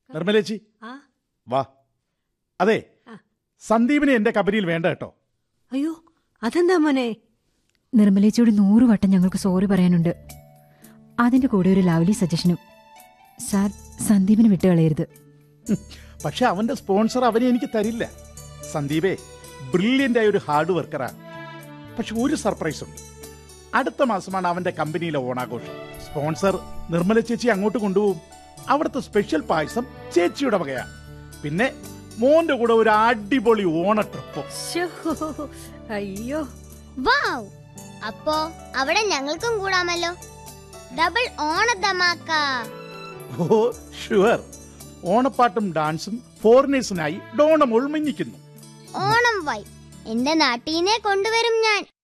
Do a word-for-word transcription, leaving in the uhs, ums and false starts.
നിർമ്മലേച്ചി വാ. അതെ, സന്ദീപിനെ എന്റെ കമ്പനിയിൽ വേണ്ട കേട്ടോ. അയ്യോ, അതെന്താ മോനെ? നിർമ്മലേച്ചിയോട് നൂറ് വട്ടം ഞങ്ങൾക്ക് സോറി പറയാനുണ്ട്. അതിന്റെ കൂടെ ഒരു ലവ്ലി സജഷനും. സാർ, സന്ദീപിനെ വിട്ടുകളയരുത്. പക്ഷെ അവന്റെ സ്പോൺസർ അവനെ എനിക്ക് തരില്ല. സന്ദീപേ ബ്രില്യന്റ് ആയ ഒരു ഹാർഡ് വർക്കറാണ്. പക്ഷെ ഒരു സർപ്രൈസ് ഉണ്ട്. അടുത്ത മാസമാണ് അവന്റെ കമ്പനിയിലെ ഓണാഘോഷം. സ്പോൺസർ നിർമ്മല ചേച്ചി അങ്ങോട്ട് കൊണ്ടുപോകും. അവിടുത്തെ സ്പെഷ്യൽ പായസം ചേച്ചിയുടെ വകയാണ്. പിന്നെ മോന്റെ കൂടെ ഒരു അടിപൊളി ഓണ ട്രിപ്പ്. അയ്യോ, വാവ്! അപ്പോ അവിടെ ഞങ്ങൾക്കും കൂടാമല്ലോ. ഡബിൾ ഓണധമാക്ക. ഓ ഷുവർ. ഓണപ്പാട്ടും ഡാൻസും ഫോറിനേഴ്സിനായി ഡോണം ഉൾമിഞ്ഞിക്കുന്നു. ഓണം വൈ എന്റെ നാട്ടീനെ കൊണ്ടുവരും ഞാൻ.